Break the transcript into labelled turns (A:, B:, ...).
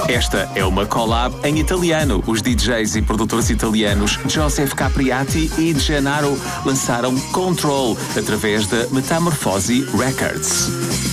A: Esta é uma collab em italiano. Os DJs e produtores italianos Joseph Capriati e Gennaro lançaram Control através da Metamorphose Records.